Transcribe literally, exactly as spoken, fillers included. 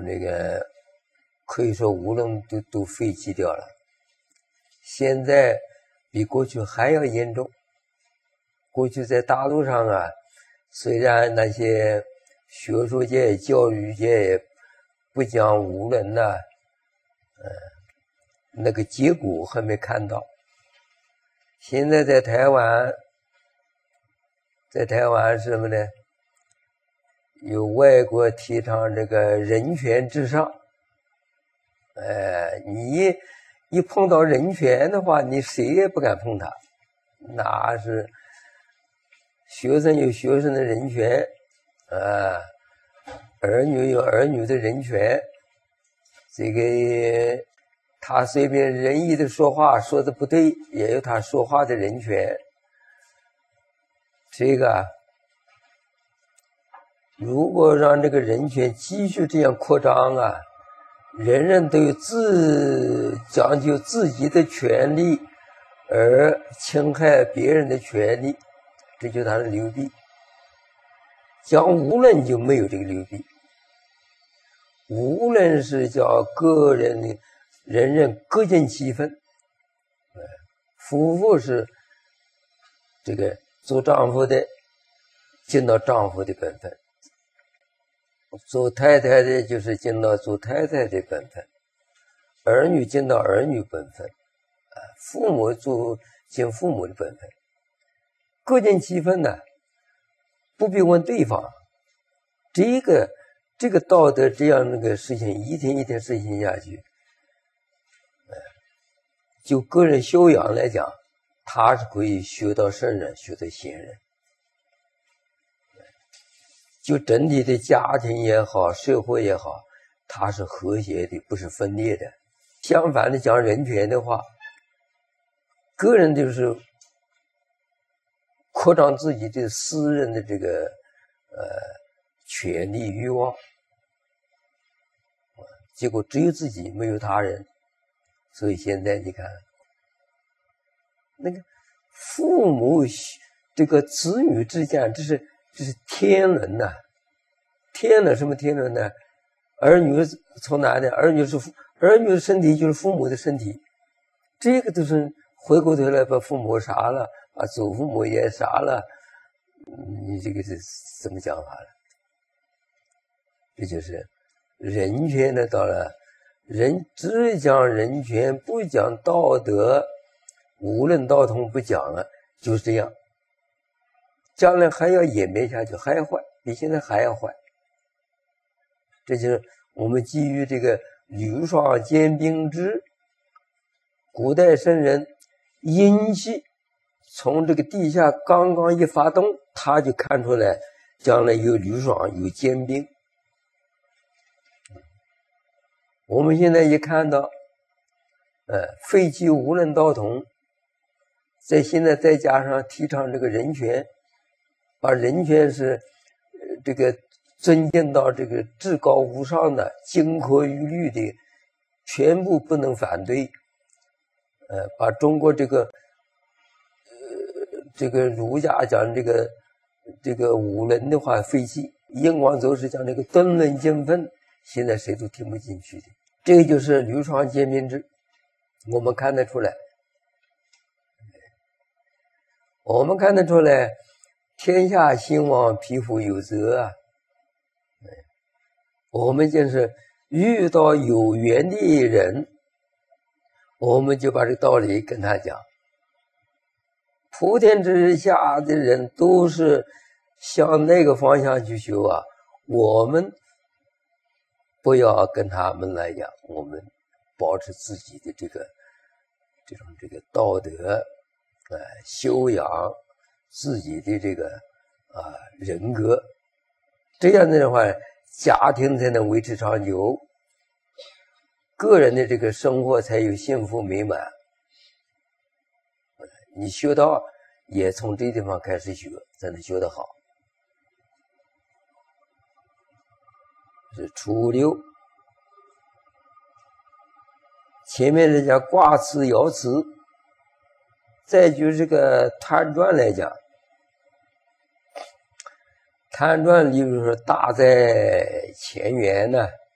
那个可以说无论都都废弃掉了。现在比过去还要严重。过去在大陆上啊，虽然那些学术界、教育界不讲无论呐、啊，呃，那个结果还没看到。现在在台湾，在台湾是什么呢？有外国提倡这个人权至上，呃，你一碰到人权的话，你谁也不敢碰它，那是学生有学生的人权，啊，儿女有儿女的人权，这个他随便任意的说话，说的不对，也有他说话的人权。这个如果让这个人权继续这样扩张啊，人人都有自讲究自己的权利，而侵害别人的权利，这就是他的流弊。讲无论就没有这个流弊，无论是叫个人的人人各尽其分，夫妇是这个做丈夫的尽到丈夫的本分，做太太的就是尽到做太太的本分，儿女尽到儿女本分，父母做尽父母的本分，各尽其分呢，不必问对方。这个这个道德这样那个事情一天一天实行下去，就个人修养来讲，他是可以学到圣人，学到贤人。就整体的家庭也好，社会也好，它是和谐的，不是分裂的。相反的讲人权的话，个人就是扩张自己的私人的这个呃权利欲望，结果只有自己没有他人。所以现在你看，那个父母这个子女之间，这是这是天伦呐、啊，天伦什么天伦呢？儿女从哪里？儿女是儿女的身体就是父母的身体，这个都是回过头来把父母杀了，把祖父母也杀了，你这个是怎么讲法了？这就是人权的到了，人只讲人权，不讲道德，无论道统不讲了，就是这样。将来还要演变下去，还要坏，比现在还要坏。这就是我们基于这个履霜坚冰之，古代圣人阴气从这个地下刚刚一发动，他就看出来将来有履霜有坚冰。我们现在一看到呃，废弃无论道统，在现在再加上提倡这个人权，把人权是呃这个尊敬到这个至高无上的金科玉律的，全部不能反对。呃，把中国这个呃这个儒家讲这个这个五伦的话废弃，印光祖师讲这个敦伦敬分，现在谁都听不进去的。这个就是履霜坚冰之，我们看得出来，我们看得出来，天下兴亡，匹夫有责啊。我们就是遇到有缘的人，我们就把这个道理跟他讲。普天之下的人都是向那个方向去修啊，我们不要跟他们来讲，我们保持自己的这个这种这个道德，呃，修养自己的这个啊、呃、人格，这样的话，家庭才能维持长久，个人的这个生活才有幸福美满。你学道也从这地方开始学，才能学得好。是初六，前面是讲卦辞爻辞，再就这个摊传来讲，摊传例如说大在乾元呢，